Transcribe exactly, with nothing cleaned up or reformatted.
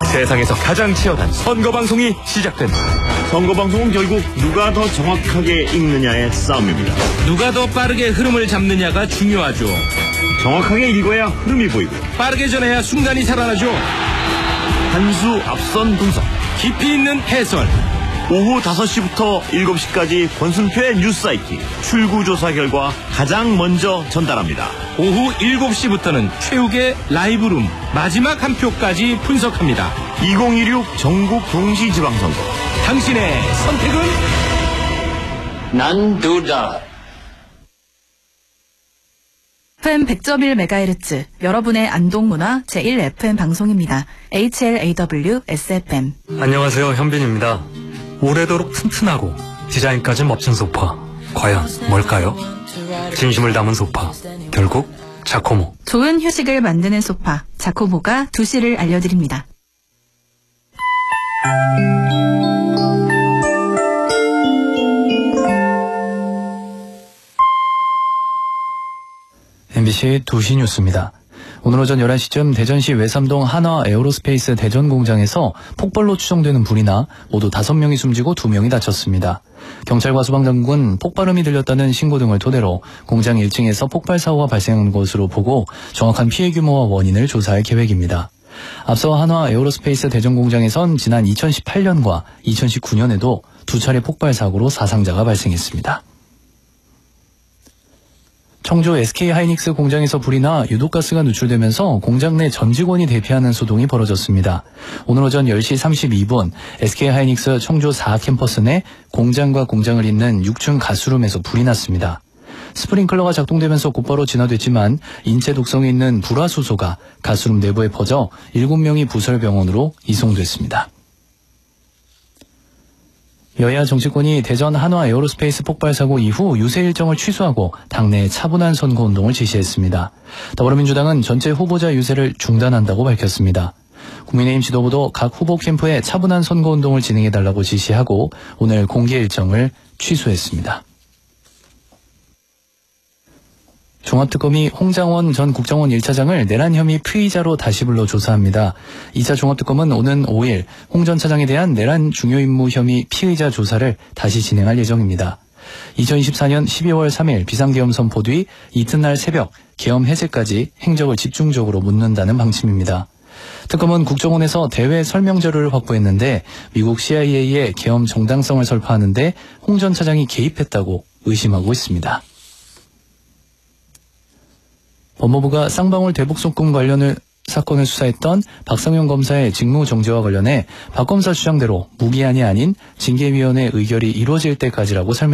세상에서 가장 치열한 선거방송이 시작된다. 선거방송은 결국 누가 더 정확하게 읽느냐의 싸움입니다. 누가 더 빠르게 흐름을 잡느냐가 중요하죠. 정확하게 읽어야 흐름이 보이고 빠르게 전해야 순간이 살아나죠. 한 수 앞선 분석, 깊이 있는 해설. 오후 다섯 시부터 일곱 시까지 권순표의 뉴스사이키 출구조사 결과 가장 먼저 전달합니다. 오후 일곱 시부터는 최욱의 라이브룸 마지막 한 표까지 분석합니다. 이천이십육 전국 동시지방선거, 당신의 선택은? 난 둘 다. 에프엠 백 점 일 메가헤르츠 여러분의 안동문화 제일 에프엠 방송입니다. 에이치엘에이더블유 에스에프엠. 안녕하세요, 현빈입니다. 오래도록 튼튼하고 디자인까지 멋진 소파, 과연 뭘까요? 진심을 담은 소파, 결국 자코모. 좋은 휴식을 만드는 소파 자코모가 두 시를 알려드립니다. 엠비씨 두 시 뉴스입니다. 오늘 오전 열한 시쯤 대전시 외삼동 한화 에어로스페이스 대전 공장에서 폭발로 추정되는 불이 나 모두 다섯 명이 숨지고 두 명이 다쳤습니다. 경찰과 소방당국은 폭발음이 들렸다는 신고 등을 토대로 공장 일 층에서 폭발 사고가 발생한 것으로 보고 정확한 피해 규모와 원인을 조사할 계획입니다. 앞서 한화 에어로스페이스 대전 공장에선 지난 이천십팔 년과 이천십구 년에도 두 차례 폭발 사고로 사상자가 발생했습니다. 청주 에스케이하이닉스 공장에서 불이 나 유독가스가 누출되면서 공장 내 전 직원이 대피하는 소동이 벌어졌습니다. 오늘 오전 열 시 삼십이 분 에스케이하이닉스 청주 사 캠퍼스 내 공장과 공장을 잇는 육 층 가스룸에서 불이 났습니다. 스프링클러가 작동되면서 곧바로 진화됐지만 인체 독성이 있는 불화수소가 가스룸 내부에 퍼져 일곱 명이 부설병원으로 이송됐습니다. 여야 정치권이 대전 한화 에어로스페이스 폭발 사고 이후 유세 일정을 취소하고 당내 차분한 선거운동을 지시했습니다. 더불어민주당은 전체 후보자 유세를 중단한다고 밝혔습니다. 국민의힘 지도부도 각 후보 캠프에 차분한 선거운동을 진행해달라고 지시하고 오늘 공개 일정을 취소했습니다. 종합특검이 홍장원 전 국정원 일 차장을 내란 혐의 피의자로 다시 불러 조사합니다. 이 차 종합특검은 오는 오 일 홍 전 차장에 대한 내란 중요임무 혐의 피의자 조사를 다시 진행할 예정입니다. 이천이십사 년 십이월 삼 일 비상계엄 선포 뒤 이튿날 새벽 계엄 해제까지 행적을 집중적으로 묻는다는 방침입니다. 특검은 국정원에서 대외 설명 자료를 확보했는데 미국 씨아이에이의 계엄 정당성을 설파하는데 홍 전 차장이 개입했다고 의심하고 있습니다. 법무부가 쌍방울 대북송금 관련을 사건을 수사했던 박상현 검사의 직무 정지와 관련해 박 검사 주장대로 무기한이 아닌 징계위원회 의결이 이루어질 때까지라고 설명했습니다.